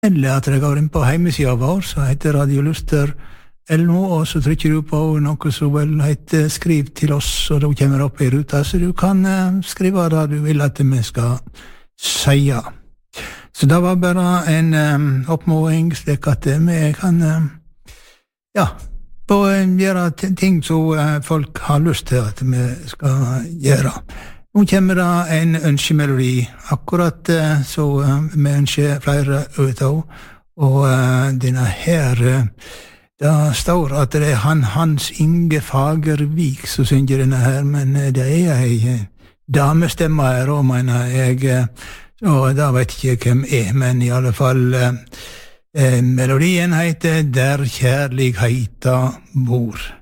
eller at dere går inn på hjemmesida vår, så heter Radioluster.no, og så trykker du på noe som vel heter skriv til oss, og da kommer det opp i ruta, så du kan skrive det du vil at vi skal si. Så det var bare en oppmåling, slik at vi kan gjøre ting som folk har lyst til at vi skal gjøre. Nå kommer det en ønskemelodi, akkurat så vi ønsker flere ut av, og denne her, det står at det Hans Inge Fagervik som synger denne her, men det ei damestemme her også, mener jeg, og da vet ikke hvem men i alle fall, melodien heter Der kjærligheta bor.